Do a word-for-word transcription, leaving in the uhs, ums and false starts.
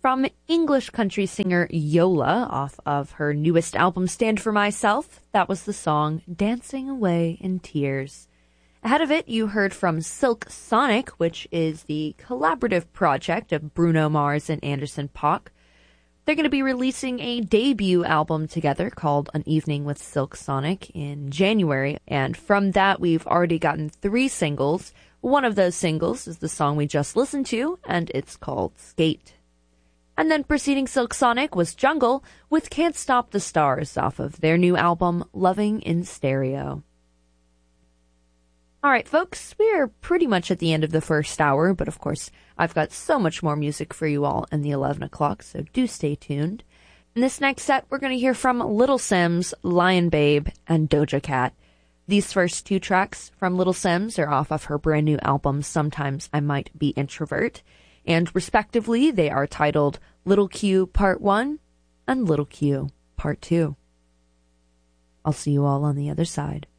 From English country singer Yola, off of her newest album Stand For Myself, that was the song Dancing Away in Tears. Ahead of it, you heard from Silk Sonic, which is the collaborative project of Bruno Mars and Anderson .Paak. They're going to be releasing a debut album together called An Evening with Silk Sonic in January, and from that we've already gotten three singles. One of those singles is the song we just listened to, and it's called Skate. And then preceding Silk Sonic was Jungle with Can't Stop the Stars off of their new album Loving in Stereo. All right, folks, we're pretty much at the end of the first hour, but of course, I've got so much more music for you all in the eleven o'clock, so do stay tuned. In this next set, we're going to hear from Little Simz, Lion Babe, and Doja Cat. These first two tracks from Little Simz are off of her brand new album, Sometimes I Might Be Introvert, and respectively, they are titled Little Q Part one and Little Q Part two. I'll see you all on the other side.